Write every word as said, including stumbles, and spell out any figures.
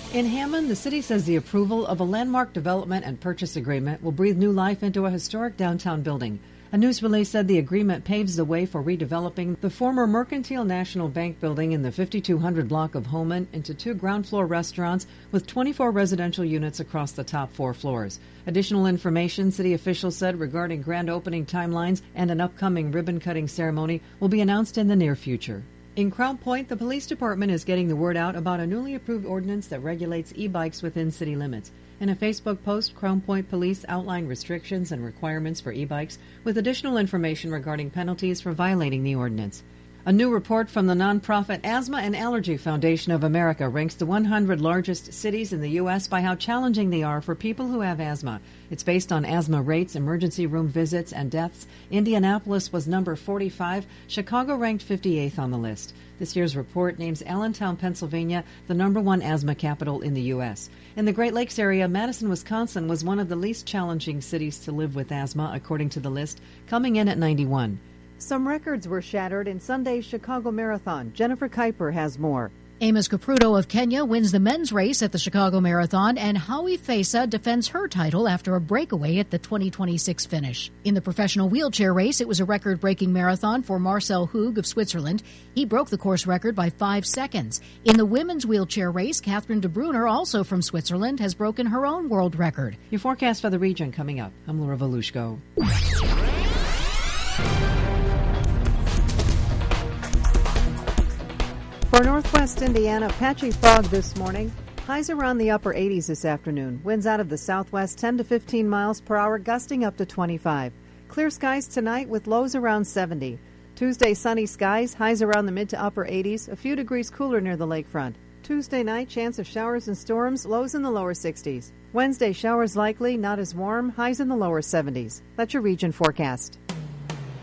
In Hammond, the city says the approval of a landmark development and purchase agreement will breathe new life into a historic downtown building. A news release said the agreement paves the way for redeveloping the former Mercantile National Bank building in the fifty-two hundred block of Holman into two ground-floor restaurants with twenty-four residential units across the top four floors. Additional information, city officials said, regarding grand opening timelines and an upcoming ribbon-cutting ceremony will be announced in the near future. In Crown Point, the police department is getting the word out about a newly approved ordinance that regulates e-bikes within city limits. In a Facebook post, Crown Point Police outlined restrictions and requirements for e-bikes with additional information regarding penalties for violating the ordinance. A new report from the nonprofit Asthma and Allergy Foundation of America ranks the one hundred largest cities in the U S by how challenging they are for people who have asthma. It's based on asthma rates, emergency room visits, and deaths. Indianapolis was number forty-five. Chicago ranked fifty-eighth on the list. This year's report names Allentown, Pennsylvania, the number one asthma capital in the U S. In the Great Lakes area, Madison, Wisconsin was one of the least challenging cities to live with asthma, according to the list, coming in at ninety-one. Some records were shattered in Sunday's Chicago Marathon. Jennifer Kuiper has more. Amos Kipruto of Kenya wins the men's race at the Chicago Marathon, and Howie Fesa defends her title after a breakaway at the twenty twenty-six finish. In the professional wheelchair race, it was a record-breaking marathon for Marcel Hug of Switzerland. He broke the course record by five seconds. In the women's wheelchair race, Catherine de Brunner, also from Switzerland, has broken her own world record. Your forecast for the region coming up. I'm Laura Volushko. For northwest Indiana, patchy fog this morning. Highs around the upper eighties this afternoon. Winds out of the southwest ten to fifteen miles per hour, gusting up to twenty-five. Clear skies tonight with lows around seventy. Tuesday, sunny skies, highs around the mid to upper eighties, a few degrees cooler near the lakefront. Tuesday night, chance of showers and storms, lows in the lower sixties. Wednesday, showers likely, not as warm, highs in the lower seventies. That's your region forecast.